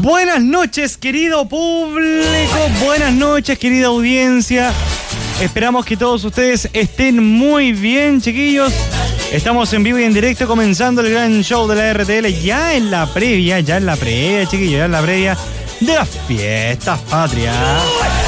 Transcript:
Buenas noches, querido público, buenas noches, querida audiencia. Esperamos que todos ustedes estén muy bien, chiquillos. Estamos en vivo y en directo comenzando el gran show de la RTL, ya en la previa, chiquillos, ya en la previa de las fiestas patrias.